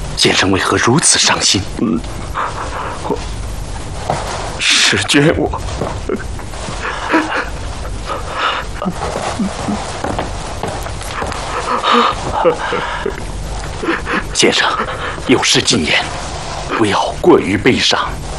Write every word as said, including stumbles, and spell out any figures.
先生为何如此伤心？ 嗯，我是眷我。 先生，有事进言，不要过于悲伤。